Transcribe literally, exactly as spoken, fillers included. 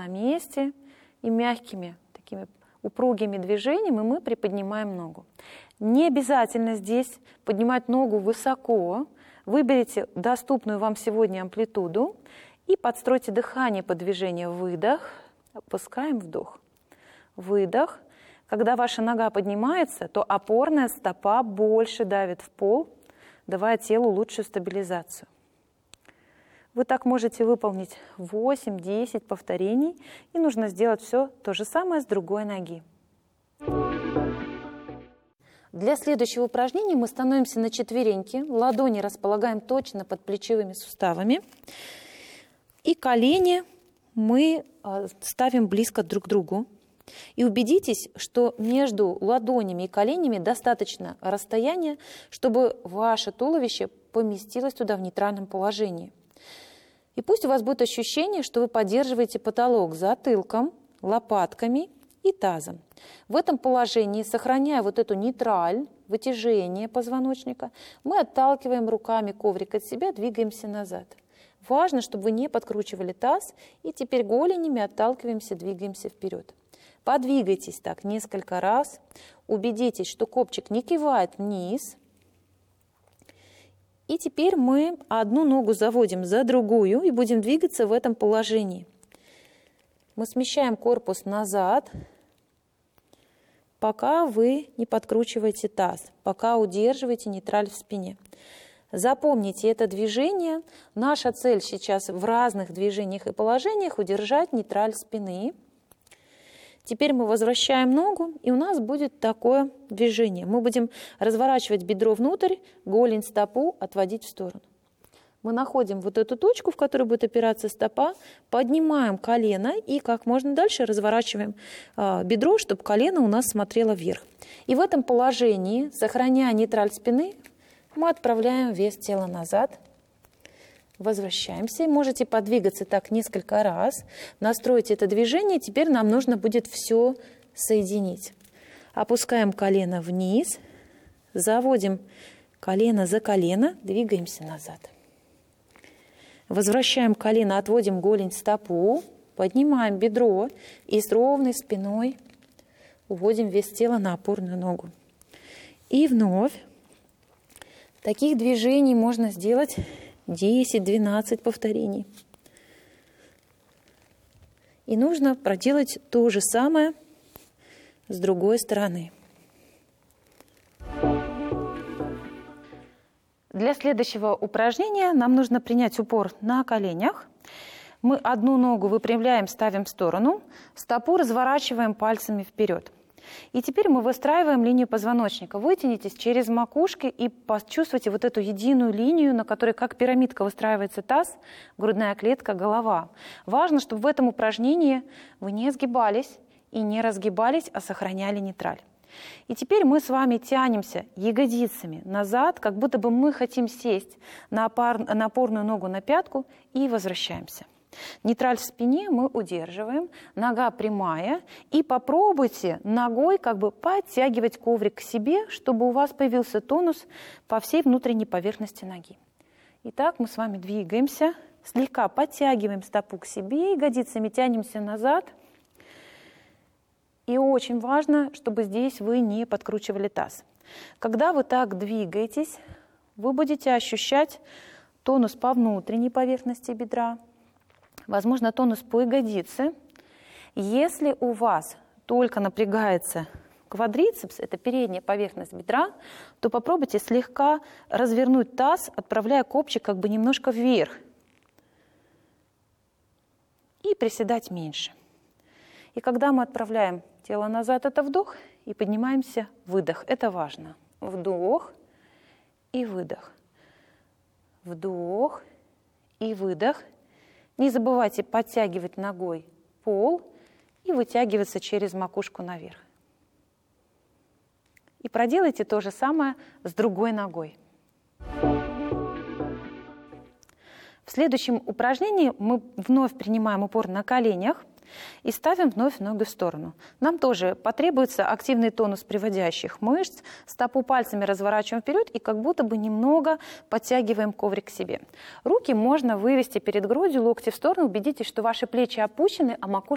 месте и мягкими, такими упругими движениями мы приподнимаем ногу. Не обязательно здесь поднимать ногу высоко. Выберите доступную вам сегодня амплитуду и подстройте дыхание под движение. Выдох, опускаем, вдох. Выдох. Когда ваша нога поднимается, то опорная стопа больше давит в пол, давая телу лучшую стабилизацию. Вы так можете выполнить восемь-десять повторений, и нужно сделать все то же самое с другой ноги. Для следующего упражнения мы становимся на четвереньки, ладони располагаем точно под плечевыми суставами, и колени мы ставим близко друг к другу. И убедитесь, что между ладонями и коленями достаточно расстояния, чтобы ваше туловище поместилось туда в нейтральном положении. И пусть у вас будет ощущение, что вы поддерживаете потолок затылком, лопатками и тазом. В этом положении, сохраняя вот эту нейтраль, вытяжение позвоночника, мы отталкиваем руками коврик от себя, двигаемся назад. Важно, чтобы вы не подкручивали таз, и теперь голенями отталкиваемся, двигаемся вперед. Подвигайтесь так несколько раз, убедитесь, что копчик не кивает вниз. И теперь мы одну ногу заводим за другую и будем двигаться в этом положении. Мы смещаем корпус назад, пока вы не подкручиваете таз, пока удерживаете нейтраль в спине. Запомните это движение. Наша цель сейчас в разных движениях и положениях удержать нейтраль спины. Теперь мы возвращаем ногу, и у нас будет такое движение. Мы будем разворачивать бедро внутрь, голень, стопу отводить в сторону. Мы находим вот эту точку, в которой будет опираться стопа, поднимаем колено и как можно дальше разворачиваем э, бедро, чтобы колено у нас смотрело вверх. И в этом положении, сохраняя нейтраль спины, мы отправляем вес тела назад. Возвращаемся. Можете подвигаться так несколько раз, настроить это движение. Теперь нам нужно будет все соединить. Опускаем колено вниз, заводим колено за колено, двигаемся назад. Возвращаем колено, отводим голень, стопу, поднимаем бедро и с ровной спиной уводим вес тела на опорную ногу. И вновь таких движений можно сделать десять-двенадцать повторений. И нужно проделать то же самое с другой стороны. Для следующего упражнения нам нужно принять упор на коленях. Мы одну ногу выпрямляем, ставим в сторону, стопу разворачиваем пальцами вперед. И теперь мы выстраиваем линию позвоночника. Вытянитесь через макушки и почувствуйте вот эту единую линию, на которой как пирамидка выстраивается таз, грудная клетка, голова. Важно, чтобы в этом упражнении вы не сгибались и не разгибались, а сохраняли нейтраль. И теперь мы с вами тянемся ягодицами назад, как будто бы мы хотим сесть на, опор, на опорную ногу на пятку и возвращаемся. Нейтраль в спине мы удерживаем, нога прямая, и попробуйте ногой как бы подтягивать коврик к себе, чтобы у вас появился тонус по всей внутренней поверхности ноги. Итак, мы с вами двигаемся, слегка подтягиваем стопу к себе, ягодицами тянемся назад. И очень важно, чтобы здесь вы не подкручивали таз. Когда вы так двигаетесь, вы будете ощущать тонус по внутренней поверхности бедра, возможно, тонус по ягодице. Если у вас только напрягается квадрицепс, это передняя поверхность бедра, то попробуйте слегка развернуть таз, отправляя копчик как бы немножко вверх. И приседать меньше. И когда мы отправляем тело назад, это вдох, и поднимаемся, выдох. Это важно. Вдох и выдох. Вдох и выдох. Не забывайте подтягивать ногой пол и вытягиваться через макушку наверх. И проделайте то же самое с другой ногой. В следующем упражнении мы вновь принимаем упор на коленях и ставим вновь ноги в сторону. Нам тоже потребуется активный тонус приводящих мышц. Стопу пальцами разворачиваем вперед и как будто бы немного подтягиваем коврик к себе. Руки можно вывести перед грудью, локти в сторону. Убедитесь, что ваши плечи опущены, а макушка